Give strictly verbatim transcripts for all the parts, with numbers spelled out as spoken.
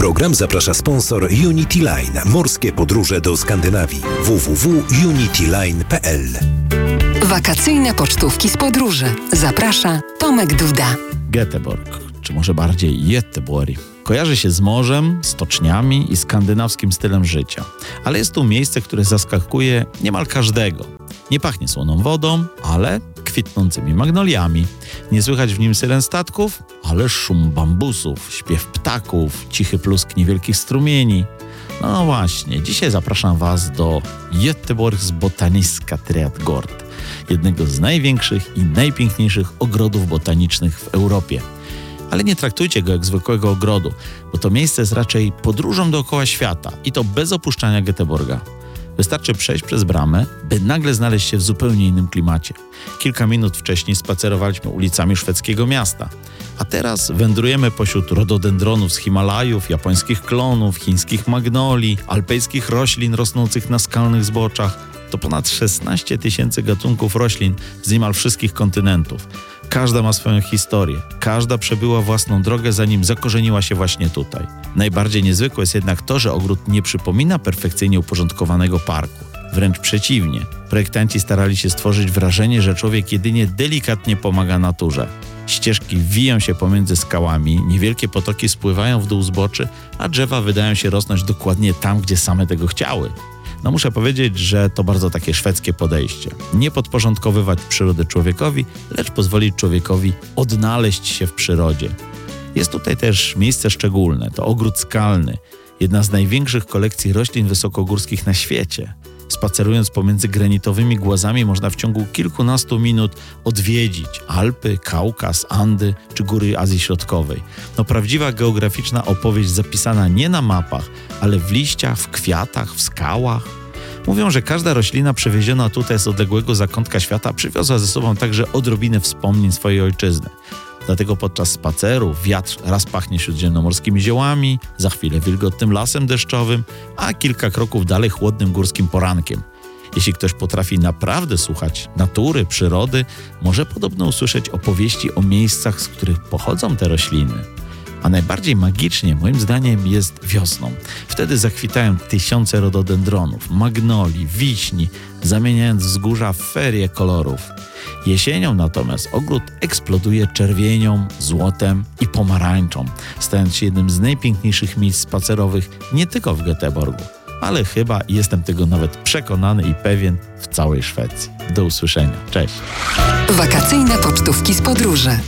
program zaprasza sponsor Unity Line. Morskie podróże do Skandynawii. w w w kropka unity line kropka p l. Wakacyjne pocztówki z podróży. Zaprasza Tomek Duda. Göteborg, czy może bardziej Göteborg, kojarzy się z morzem, stoczniami i skandynawskim stylem życia. Ale jest tu miejsce, które zaskakuje niemal każdego. Nie pachnie słoną wodą, ale kwitnącymi magnoliami. Nie słychać w nim syren statków, ale szum bambusów, śpiew ptaków, cichy plusk niewielkich strumieni. No właśnie, dzisiaj zapraszam Was do Göteborgs Botaniska Trädgård, jednego z największych i najpiękniejszych ogrodów botanicznych w Europie. Ale nie traktujcie go jak zwykłego ogrodu, bo to miejsce jest raczej podróżą dookoła świata i to bez opuszczania Göteborga. Wystarczy przejść przez bramę, by nagle znaleźć się w zupełnie innym klimacie. Kilka minut wcześniej spacerowaliśmy ulicami szwedzkiego miasta, a teraz wędrujemy pośród rododendronów z Himalajów, japońskich klonów, chińskich magnolii, alpejskich roślin rosnących na skalnych zboczach. To ponad szesnaście tysięcy gatunków roślin z niemal wszystkich kontynentów. Każda ma swoją historię, każda przebyła własną drogę, zanim zakorzeniła się właśnie tutaj. Najbardziej niezwykłe jest jednak to, że ogród nie przypomina perfekcyjnie uporządkowanego parku. Wręcz przeciwnie, projektanci starali się stworzyć wrażenie, że człowiek jedynie delikatnie pomaga naturze. Ścieżki wiją się pomiędzy skałami, niewielkie potoki spływają w dół zboczy, a drzewa wydają się rosnąć dokładnie tam, gdzie same tego chciały. No muszę powiedzieć, że to bardzo takie szwedzkie podejście. Nie podporządkowywać przyrody człowiekowi, lecz pozwolić człowiekowi odnaleźć się w przyrodzie. Jest tutaj też miejsce szczególne, to ogród skalny, jedna z największych kolekcji roślin wysokogórskich na świecie. Spacerując pomiędzy granitowymi głazami można w ciągu kilkunastu minut odwiedzić Alpy, Kaukaz, Andy czy góry Azji Środkowej. No prawdziwa geograficzna opowieść zapisana nie na mapach, ale w liściach, w kwiatach, w skałach. Mówią, że każda roślina przewieziona tutaj z odległego zakątka świata przywiozła ze sobą także odrobinę wspomnień swojej ojczyzny. Dlatego podczas spaceru wiatr raz pachnie śródziemnomorskimi ziołami, za chwilę wilgotnym lasem deszczowym, a kilka kroków dalej chłodnym górskim porankiem. Jeśli ktoś potrafi naprawdę słuchać natury, przyrody, może podobno usłyszeć opowieści o miejscach, z których pochodzą te rośliny. A najbardziej magicznie, moim zdaniem, jest wiosną. Wtedy zakwitają tysiące rododendronów, magnolii, wiśni, zamieniając wzgórza w ferie kolorów. Jesienią natomiast ogród eksploduje czerwienią, złotem i pomarańczą, stając się jednym z najpiękniejszych miejsc spacerowych nie tylko w Göteborgu, ale chyba, jestem tego nawet przekonany i pewien, w całej Szwecji. Do usłyszenia. Cześć. Wakacyjne pocztówki z podróży.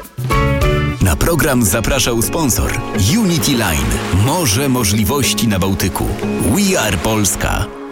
Na program zapraszał sponsor Unity Line. Morze możliwości na Bałtyku. We are Polska.